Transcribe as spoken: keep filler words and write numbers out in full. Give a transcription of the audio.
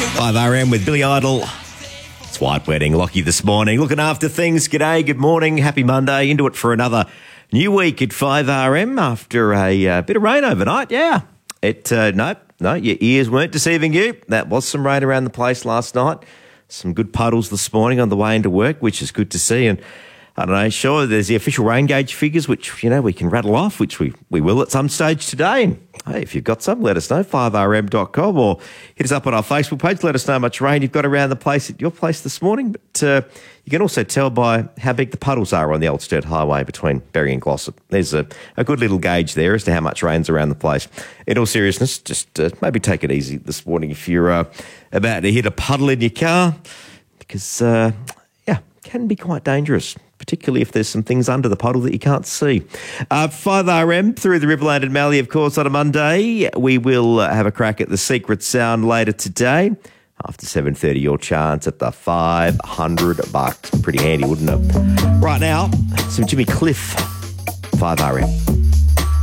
five R M with Billy Idol. It's White Wedding. Lockie this morning. Looking after things. G'day, good morning. Happy Monday. Into it for another new week at five R M after a uh, bit of rain overnight. Yeah. It, uh, no, no, your ears weren't deceiving you. That was some rain around the place last night. Some good puddles this morning on the way into work, which is good to see. And I don't know, sure, there's the official rain gauge figures, which, you know, we can rattle off, which we, we will at some stage today. And, hey, if you've got some, let us know, five R M dot com, or hit us up on our Facebook page. Let us know how much rain you've got around the place at your place this morning. But uh, you can also tell by how big the puddles are on the Old Sturt Highway between Berry and Glossop. There's a, a good little gauge there as to how much rain's around the place. In all seriousness, just uh, maybe take it easy this morning if you're uh, about to hit a puddle in your car, because, uh, yeah, it can be quite dangerous, particularly if there's some things under the puddle that you can't see. Uh, five R M through the Riverland and Mallee, of course, on a Monday. We will uh, have a crack at the Secret Sound later today. After seven thirty, your chance at the five hundred bucks. Pretty handy, wouldn't it? Right now, some Jimmy Cliff, five R M.